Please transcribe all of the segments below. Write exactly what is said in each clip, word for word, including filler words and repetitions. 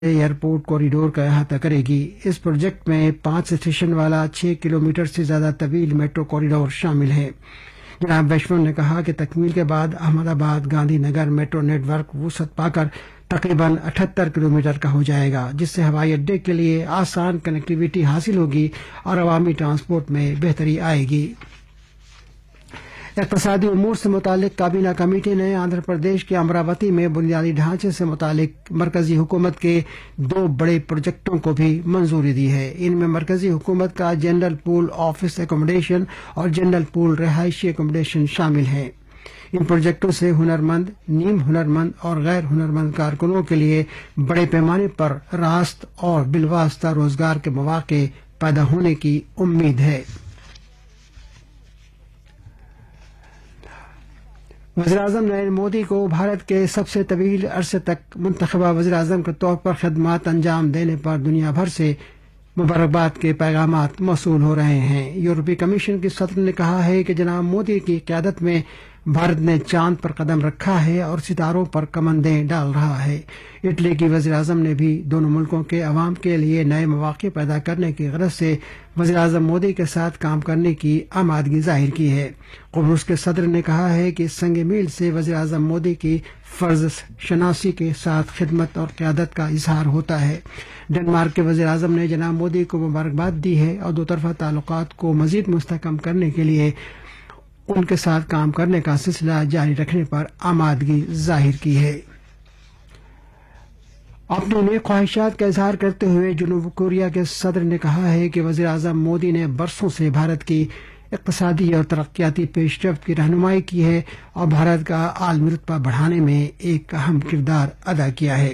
Airport corridor का अहाता करेगी। इस प्रोजेक्ट में पांच स्टेशन वाला छह किलोमीटर से ज्यादा तवील मेट्रो कॉरिडोर शामिल है। जनाब वैष्णव ने कहा कि तकमील के बाद अहमदाबाद गांधीनगर मेट्रो नेटवर्क वुसअत पाकर तकरीबन अठहत्तर किलोमीटर का हो जाएगा, जिससे हवाई अड्डे के लिए आसान कनेक्टिविटी हासिल होगी और अवामी ट्रांसपोर्ट में बेहतरी आएगी। इक़्तिसादी उमूर से मुतालिक काबीना कमेटी ने आंध्र प्रदेश के अमरावती में बुनियादी ढांचे से मुतालिक मरकजी हुकूमत के दो बड़े प्रोजेक्टों को भी मंजूरी दी है। इनमें मरकजी हुकूमत का जनरल पूल ऑफिस एकोमोडेशन और जनरल पूल रिहायशी एकोमोडेशन शामिल हैं। इन प्रोजेक्टों से हुनरमंद, नीम हुनरमंद और गैर हुनरमंद कारकुनों के लिए बड़े पैमाने पर रास्त और बिलवास्ता रोजगार के मौके पैदा होने की उम्मीद है। वज़ीर-ए-आज़म नरेंद्र मोदी को भारत के सबसे तवील अरसे तक मुंतखबा वज़ीर-ए-आज़म के तौर पर खिदमात अंजाम देने पर दुनिया भर से मुबारकबाद के पैगामात मौसूल हो रहे हैं। यूरोपीय कमीशन के सदर ने कहा है कि जनाब मोदी की क़यादत में भारत ने चांद पर कदम रखा है और सितारों पर कमंदें डाल रहा है। इटली की वज़ीर-ए-आज़म ने भी दोनों मुल्कों के अवाम के लिए नए मौके पैदा करने की गरज से वज़ीर-ए-आज़म मोदी के साथ काम करने की आमादगी जाहिर की है। कुब्रुस के सदर ने कहा है कि संग मील से वज़ीर-ए-आज़म मोदी की फर्ज शनासी के साथ खिदमत और क़यादत का इजहार होता है। डेनमार्क के वज़ीर-ए-आज़म ने जनाब मोदी को मुबारकबाद दी है और दो तरफा ताल्लुकात को मजीद मुस्तहकम करने के लिए उनके साथ काम करने का सिलसिला जारी रखने पर आमादगी जाहिर की है। अपनी नई ख्वाहिशात का इजहार करते हुए जनूब कोरिया के सदर ने कहा है कि वज़ीर-ए-आज़म मोदी ने बरसों से भारत की इक़्तिसादी और तरक्याती पेशरफ्त की रहनुमाई की है और भारत का आलमी रुतबा बढ़ाने में एक अहम किरदार अदा किया है।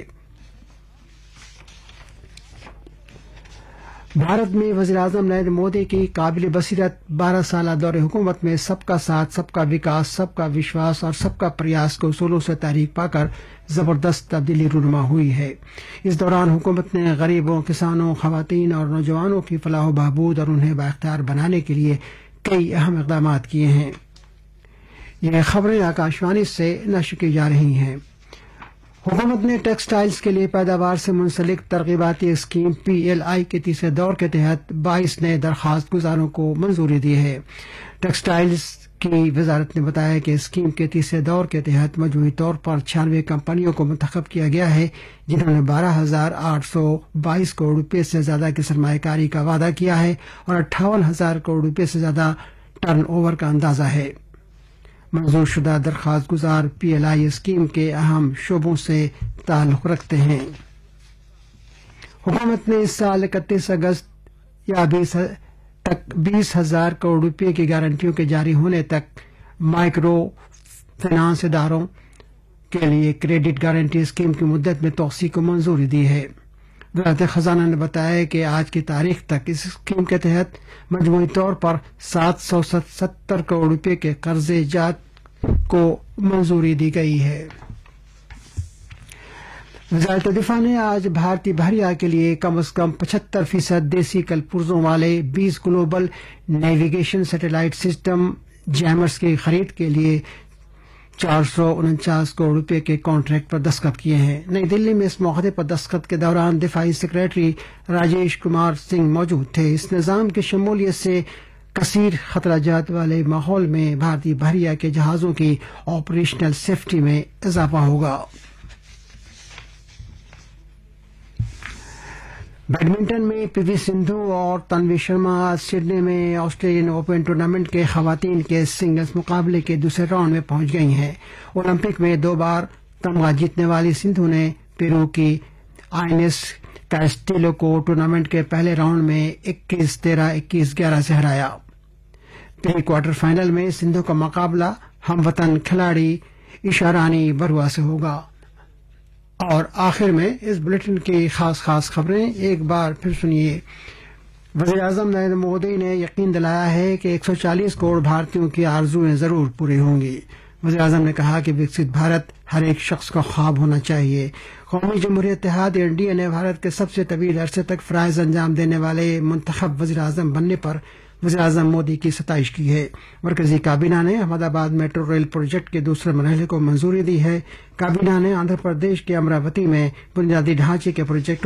भारत में वज़ीर-ए-आज़म नरेंद्र मोदी की काबिल बसीरत बारह साल दौरे हुकूमत में सबका साथ, सबका विकास, सबका विश्वास और सबका प्रयास के उसूलों से तारीख पाकर जबरदस्त तब्दीली रूनुमा हुई है। इस दौरान हुकूमत ने गरीबों, किसानों, खवातीन और नौजवानों की फलाह बहबूद और उन्हें बाइख्तियार बनाने के लिए कई अहम इक़दामात किए हैं। ये खबरें आकाशवाणी से नश्र की जा रही हैं। हुकूमत ने टेक्सटाइल्स के लिए पैदावार से मुंसलिक तरगीबाती स्कीम पी एल आई के तीसरे दौर के तहत बाईस नए दरखास्त गुजारों को मंजूरी दी है। टेक्सटाइल्स की वजारत ने बताया कि स्कीम के तीसरे दौर के तहत मजमूई तौर पर छियानवे कंपनियों को मुंतखब किया गया है, जिन्होंने बारह हजार आठ सौ बाईस करोड़ रुपये से ज्यादा की सरमायाकारी का वादा किया है और अट्ठावन हजार करोड़ रुपये से ज्यादा टर्न ओवर का अंदाजा है। मंजूर शुदा दरखास्त गुजार पी एल आई स्कीम के अहम शोबों से ताल्लुक रखते हैं। हुकूमत ने इस साल इकतीस अगस्त या बीस तक बीस हजार करोड़ रुपये की गारंटियों के जारी होने तक माइक्रो फाइनेंस इदारों के लिए क्रेडिट गारंटी स्कीम की मुद्दत में तोसी को मंजूरी दी है। वज़ारत खजाना ने बताया कि आज की तारीख तक इस स्कीम के तहत मजमूई तौर पर सात सौ सत्तर करोड़ रुपये के कर्जे जात को मंजूरी दी गई है। वज़ारत दिफा ने आज भारतीय बहरिया के लिए कम अज कम पचहत्तर फीसद देसी कलपुर्जों वाले बीस global navigation satellite system jammers की खरीद के लिए चार सौ उनचास करोड़ रुपये के कॉन्ट्रैक्ट पर दस्तखत किए हैं। नई दिल्ली में इस मौके पर दस्तखत के दौरान दिफाई सेक्रेटरी राजेश कुमार सिंह मौजूद थे। इस निजाम की शमूलियत से कसीर खतराजात वाले माहौल में भारतीय बहरिया के जहाजों की ऑपरेशनल सेफ्टी में इजाफा होगा। बैडमिंटन में पीवी सिंधु और तन्वी शर्मा आज सिडनी में ऑस्ट्रेलियन ओपन टूर्नामेंट के खवातीन के सिंगल्स मुकाबले के दूसरे राउंड में पहुंच गई हैं। ओलंपिक में दो बार तमगा जीतने वाली सिंधु ने पेरू की आइनेस कास्टिलो को टूर्नामेंट के पहले राउंड में इक्कीस तेरह, इक्कीस ग्यारह से हराया। प्री क्वार्टर फाइनल में सिंधु का मुकाबला हमवतन खिलाड़ी इशारानी बरुआ से होगा। और आखिर में इस बुलेटिन की खास खास खबरें एक बार फिर सुनिए। वज़ीर-ए-आज़म नरेंद्र मोदी ने यकीन दिलाया है कि एक सौ चालीस करोड़ भारतीयों की आरजुएं जरूर पूरी होंगी। वज़ीर-ए-आज़म ने कहा कि विकसित भारत हर एक शख्स का ख्वाब होना चाहिए। कौमी जमहूरियत इत्तेहाद एनडीए ने भारत के सबसे तवील अरसे तक फराइज अंजाम देने वाले मुंतखब वज़ीर-ए-आज़म बनने पर वज़ीर-ए-आज़म मोदी की सताइश की है। मरकजी काबीना ने अहमदाबाद मेट्रो रेल प्रोजेक्ट के दूसरे मरहले को मंजूरी दी है। काबीना ने आंध्र प्रदेश के अमरावती में बुनियादी ढांचे के प्रोजेक्ट